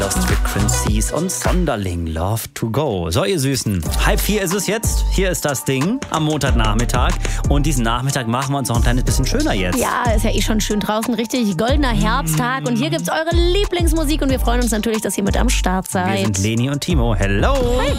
Lost Frequencies und Sonderling, Love to Go. So, ihr Süßen, 3:30 ist es jetzt. Hier ist das Ding am Montagnachmittag. Und diesen Nachmittag machen wir uns noch ein kleines bisschen schöner jetzt. Ja, ist ja eh schon schön draußen. Richtig goldener Herbsttag. Und hier gibt's eure Lieblingsmusik. Und wir freuen uns natürlich, dass ihr mit am Start seid. Wir sind Leni und Timo. Hello! Hi.